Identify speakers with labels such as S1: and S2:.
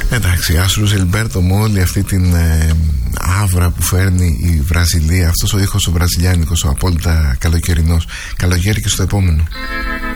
S1: Εντάξει, Άσου Ζιλμπέρτο με όλη αυτή την άβρα που φέρνει η Βραζιλία, αυτός ο ήχος ο βραζιλιάνικος, ο απόλυτα καλοκαιρινός. Καλοκαίρι και στο επόμενο.